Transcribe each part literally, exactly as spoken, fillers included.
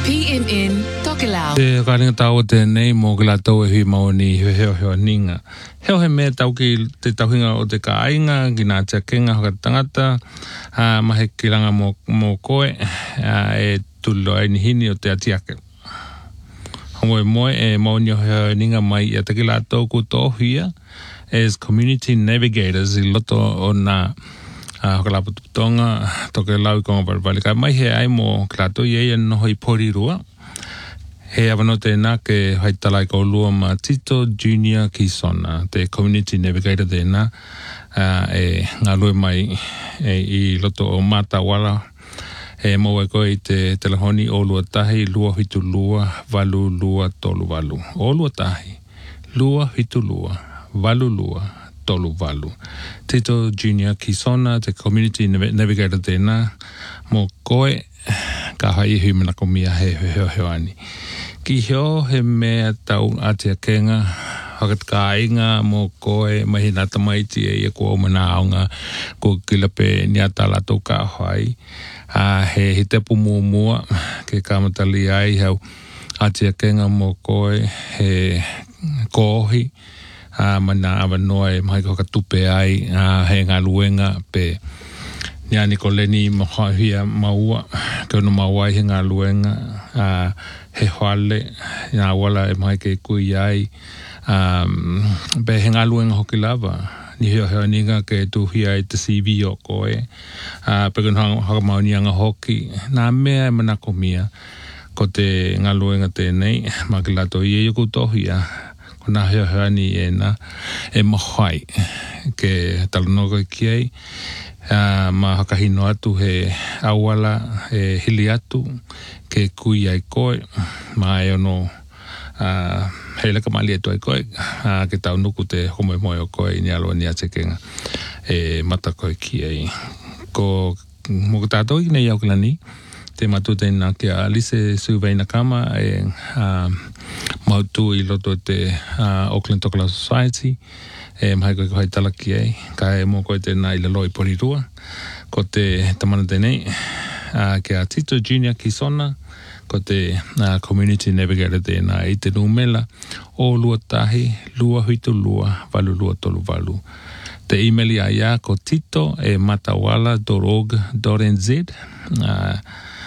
P M N Tokelau. Te kāringa tau te nei mō ki la tau e hui maoni heo heo heo ninga. Heo he mea tau ki te tauhinga o te kāinga, ki nā tia kenga hoka tangata, uh, mahe ki ranga mō, mō koe, uh, e tulo ai ni hini o te atiake. Hongo e moe e maoni o heo ninga mai e te ki la tau ku tōhia as community navigators i loto o nā Uh, hoka lapu tuputonga, toke lau i konga parapali. Ka mai he ai mō klato i eia noho i Porirua. He awano tēnā ke haitalai ko lua ma Tito Junior Kisona, te community navigator tēnā, uh, e ngā lue mai e, i loto o Matawala. E maua koe i te telehoni o lua tahi, lua hitu lua, valu lua, tolu valu. O lua tahi, lua hitu lua, valu lua, tolu valu. Tito Junior Kisona, te community navigator tēnā, mō koe, ka hai hui mana ko mia he heo heo ani. Ki heo he mea tau atia kenga, hakat ka inga mō koe, mahi nata maiti e ia kua o mana aunga, ko kilape ni ata lato ka hai. Uh, he he tepu mua mua, ke kamatali ai hau atia kenga mō koe, he kohi, Uh, mana awa noa e mahi koka tupe ai uh, he ngā luenga pe niani ko leni mahahia maua ke ono maua he ngā luenga uh, he hoale ngā wala e mahi ke kui ai um, pe he ngā luenga hoki lava ni heo heo ninga ke tuhia ai te C V o koe uh, pe kena haka maunianga hoki nā mea e manako mia ko te ngā luenga tēnei makilato i e yoku tohia Kuna heo heo ni e na e mahai ke talanoga ki ai uh, ma hakahino atu he awala he hili atu ke kui ai koe ma e ono uh, he leka mali atu ai koe uh, ke tau nuku te homoe moe o koe ni aloa ni atekenga e mata koe ki ai ko mo tātou i nei au kilani te matu tēnā ki a Lise Suveina Kama e uh, mautu i loto te uh, Auckland Tokelau Society e mahi koe kohai talaki ei ka e mō koe tēnā i lalo i Porirua ko te tamana tēnei uh, ki a Tito Junior Kisona ko te uh, community navigator tēnā i te numela o lua tahi lua huitu lua valu lua tolu valu te email a ia ko tito e matawala dot org dot n z uh,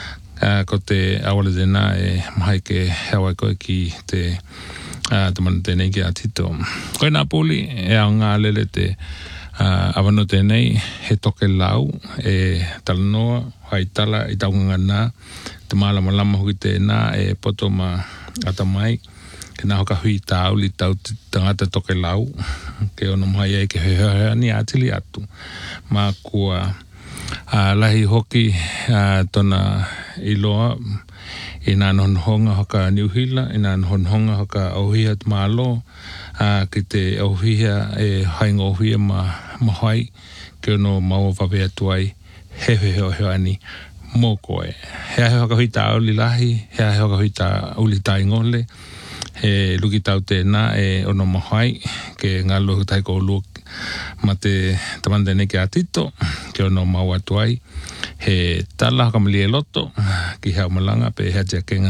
Uh, ko te awale tēnā e mahi ke hewa koe ki te uh, tamana tēnei ki a Tito. Koe nā pūli e au ngā lele te uh, awano tēnei he toke lau e talanoa hai tala i taunga nā te maalama lama hui tēnā e poto ma atamai ke nā hoka hui tāu li tau tangata toke lau ke ono mahai e ke hea ni atili atu ma kua Uh, lahi hoki uh, tona iloa i nā nonhonga hoka Niuhila, i nā nonhonga hoka Auhia te Mālo, uh, ki te Auhia e hainga Auhia ma mahai, ke ono maua wawe atu ai, he he heo heo ani mō koe. Hea he hoka hui tā auli lahi, hea he hoka hui tā auli tā ingole, he luki tau tēnā e ono mahai, ke ngā luhu tai ko luki, ma te tamanda nei ki a Tito, ke ono mau atu ai, he tala haka mali e loto, ki hea malanga, pe hea tia kenga,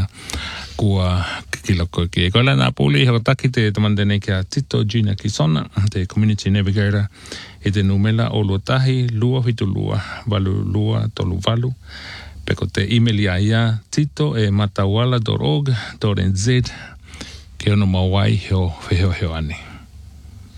kua kikiloko ki e. Koe la nā pūli, haka taki te tamanda nei ki a Tito Junior Kisona, te community navigator, e te numela o lua tahi, lua hitu lua, valu lua, tolu valu, pe ko te email ia ia, tito e matawala dot org dot n z, ke ono mawai heo heo heo ani.